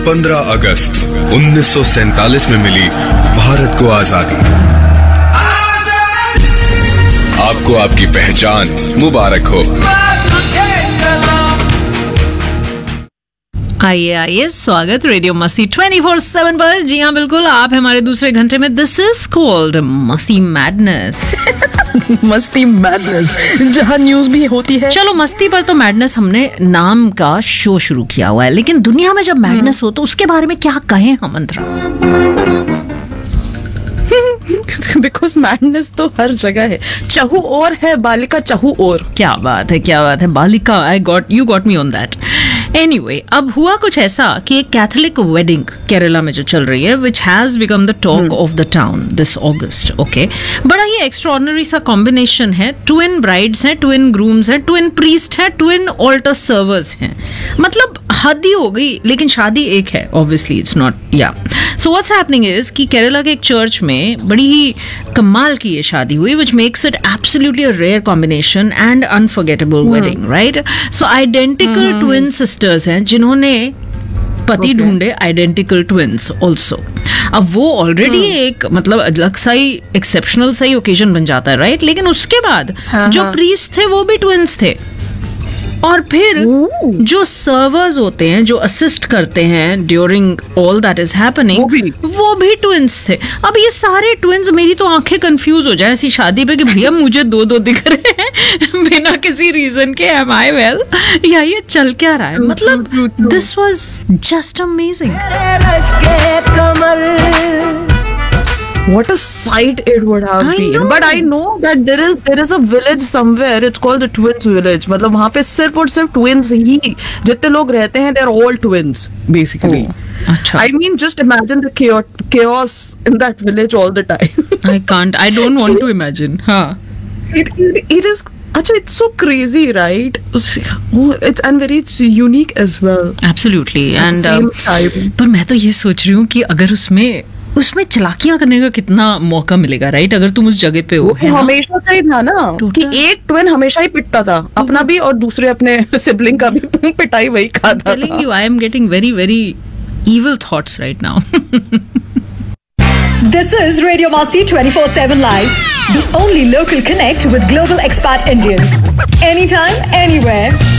15 अगस्त 1947 में मिली भारत को आजादी। आपको आपकी पहचान मुबारक हो। आइए आइए, स्वागत रेडियो मस्ती 24/7 पर। जी हाँ बिल्कुल, आप हमारे दूसरे घंटे में। दिस इज कॉल्ड मस्ती मैडनेस। मस्ती मैडनेस, जहाँ न्यूज भी होती है। चलो, मस्ती पर तो मैडनेस हमने नाम का शो शुरू किया हुआ है, लेकिन दुनिया में जब मैडनेस हो तो उसके बारे में क्या कहें हम अंतरा? बिकॉज मैडनेस तो हर जगह है। चहु और है, बालिका चहु और। क्या बात है, क्या बात है, बालिका। You got me on that. Anyway, अब हुआ कुछ ऐसा कि एक कैथोलिक वेडिंग केरला में जो चल रही है, which has become the talk of the town this August. Okay, बड़ा ही एक्स्ट्राऑर्डिनरी सा कॉम्बिनेशन है। ट्विन ब्राइड्स हैं, ट्विन ग्रूम्स हैं, ट्विन प्रीस्ट हैं, ट्विन ऑल्टर सर्वर्स हैं। मतलब हद ही हो गई, लेकिन शादी एक है। ऑब्वियसली इट्स नॉट, या सो व्हाट्स हैपनिंग इज कि केरला के एक चर्च में बड़ी ही कमाल की ये शादी हुई, which makes it absolutely a rare combination and unforgettable wedding, right? So identical twin sisters हैं जिन्होंने पति ढूंढे आइडेंटिकल ट्विन्स ऑल्सो। अब वो ऑलरेडी एक मतलब अलग सा ही एक्सेप्शनल सा ही ओकेजन बन जाता है, राइट? लेकिन उसके बाद जो प्रीस्ट थे वो भी ट्विन्स थे, और फिर जो सर्वर्स होते हैं, जो असिस्ट करते हैं during all that is happening, वो भी ट्विन्स थे। अब ये सारे ट्विन्स, मेरी तो आंखें कंफ्यूज हो जाए ऐसी शादी पे कि भैया मुझे दो दिख रहे हैं बिना किसी रीजन के। एम आई वेल, या ये चल क्या रहा है? मतलब this was just amazing. What a sight it would have been. But I know that there is a village somewhere. It's called the Twins Village. मतलब वहाँ पे सिर्फ और सिर्फ twins ही जितने लोग रहते हैं, they're all twins basically. अच्छा. I mean, just imagine the chaos in that village all the time. I can't. I don't want to imagine. हाँ. It is. अच्छा, it's so crazy, right? It's and very unique as well. Absolutely. And same time. पर मैं तो ये सोच रही हूँ कि अगर उसमें चलाकियां करने का कितना मौका मिलेगा, राइट? अगर तुम उस जगह पे हो। हमेशा से ही था ना कि एक ट्विन हमेशा ही पिटता था, अपना भी और दूसरे अपने सिबलिंग का भी पिटाई वही खाता था। I am getting very very evil thoughts right now. This is Radio Masti 24/7 Live, the only local connect with global expat Indians. Anytime, anywhere.